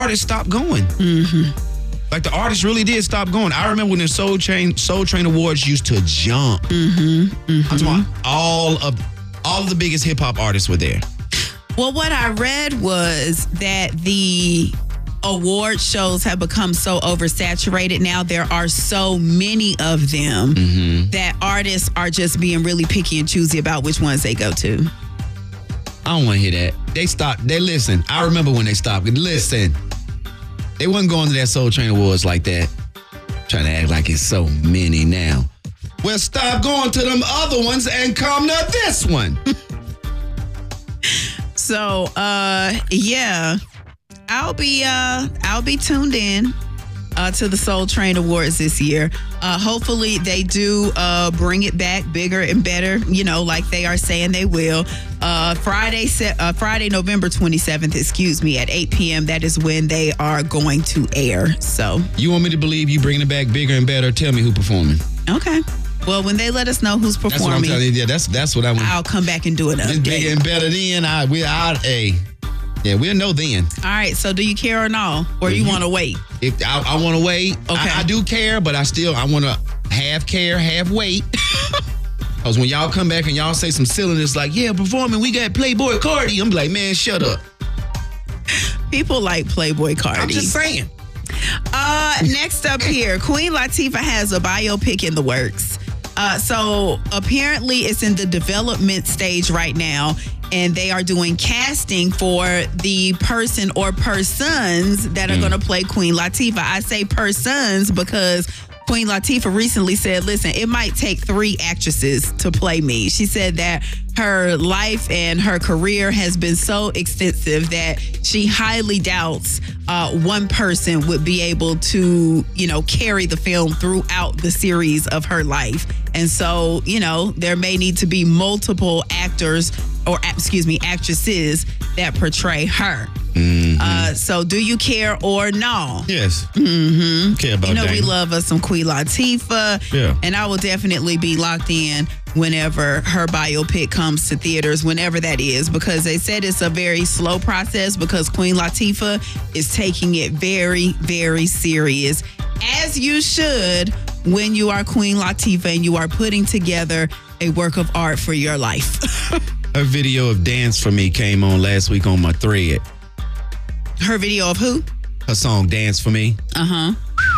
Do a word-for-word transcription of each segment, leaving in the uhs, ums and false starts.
artists stopped going. Mm-hmm. Like the artists really did stop going. I remember when the Soul Train Soul Train Awards used to jump. Mm-hmm. Mm-hmm. I'm talking about all of all of the biggest hip hop artists were there. Well, what I read was that the award shows have become so oversaturated now. There are so many of them mm-hmm. that artists are just being really picky and choosy about which ones they go to. I don't want to hear that. They stopped. They listen. I remember when they stopped. Listen. They wasn't going to that Soul Train Awards like that. Trying to act like it's so many now. Well, stop going to them other ones and come to this one. So, uh, yeah, I'll be, uh, I'll be tuned in uh, to the Soul Train Awards this year. Uh, hopefully, they do uh, bring it back bigger and better. You know, like they are saying they will. Uh, Friday, uh, Friday, November twenty-seventh, excuse me, at eight p.m. That is when they are going to air. So, you want me to believe you bringing it back bigger and better? Tell me who performing. Okay. Well, when they let us know who's performing, that's what I'm telling you. Yeah, that's that's what I want. I'll come back and do an update. It's bigger and better then. I we I a yeah we'll know then. All right. So, do you care or no, or well, you, you want to wait? If I, I want to wait, okay. I, I do care, but I still I want to half care, half wait. Because when y'all come back and y'all say some silliness like, yeah, performing, we got Playboy Cardi. I'm like, man, shut up. People like Playboy Cardi. I'm just saying. Uh, next up here, Queen Latifah has a biopic in the works. Uh, so apparently it's in the development stage right now, and they are doing casting for the person or persons that are mm. going to play Queen Latifah. I say persons because Queen Latifah recently said, listen, it might take three actresses to play me. She said that her life and her career has been so extensive that she highly doubts uh, one person would be able to, you know, carry the film throughout the series of her life. And so, you know, there may need to be multiple actors or, excuse me, actresses that portray her. Mm-hmm. Uh, so do you care or no? Yes. Mm-hmm. Care about you know, Dana. we love us some Queen Latifah. Yeah. And I will definitely be locked in whenever her biopic comes to theaters, whenever that is, because they said it's a very slow process because Queen Latifah is taking it very, very serious, as you should when you are Queen Latifah and you are putting together a work of art for your life. Her video of Dance For Me came on last week on my thread. Her video of who? Her song Dance For Me. Uh-huh.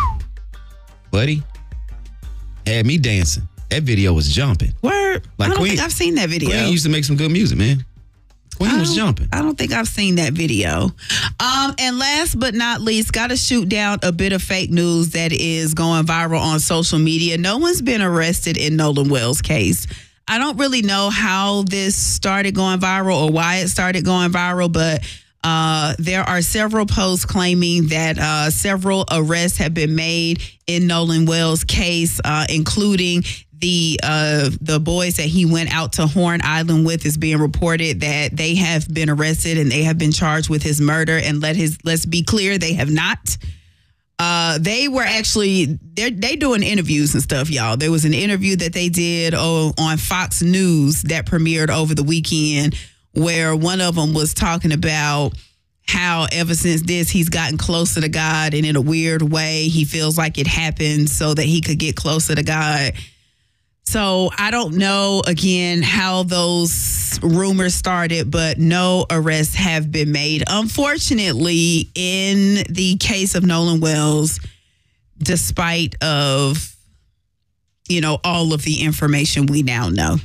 Buddy, had me dancing. That video was jumping. Word. Like I don't Queen, think I've seen that video. Queen used to make some good music, man. Queen was jumping. I don't think I've seen that video. Um, and last but not least, got to shoot down a bit of fake news that is going viral on social media. No one's been arrested in Nolan Wells' case. I don't really know how this started going viral or why it started going viral, but uh, there are several posts claiming that uh, several arrests have been made in Nolan Wells' case, uh, including the uh, the boys that he went out to Horn Island with. Is being reported that they have been arrested and they have been charged with his murder. And let his let's be clear, they have not. Uh, they were actually they they doing interviews and stuff, y'all. There was an interview that they did oh, on Fox News that premiered over the weekend, where one of them was talking about how ever since this he's gotten closer to God, and in a weird way he feels like it happened so that he could get closer to God. So I don't know, again, how those rumors started, but no arrests have been made. Unfortunately, in the case of Nolan Wells, despite of, you know, all of the information we now know.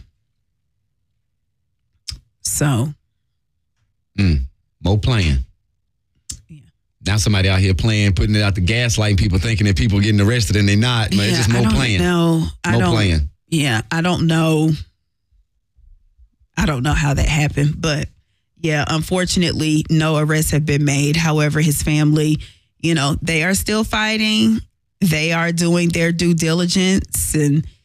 So. Mm, more playing. Yeah. Now somebody out here playing, putting it out the gaslighting people, thinking that people getting arrested and they're not. But yeah, it's just more I don't playing. know. I more don't, playing. Yeah, I don't know. I don't know how that happened, but yeah, unfortunately, no arrests have been made. However, his family, you know, they are still fighting. They are doing their due diligence, and